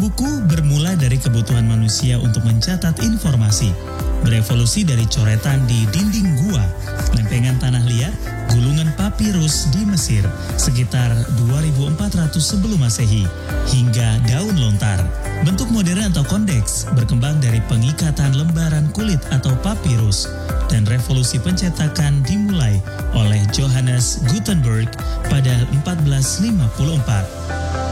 Buku bermula dari kebutuhan manusia untuk mencatat informasi, berevolusi dari coretan di dinding gua, lempengan tanah liat, gulungan papirus di Mesir sekitar 2400 sebelum Masehi, hingga daun lontar. Bentuk modern atau kondeks berkembang dari pengikatan lembaran kulit atau papirus, dan revolusi pencetakan dimulai oleh Johannes Gutenberg pada 1454.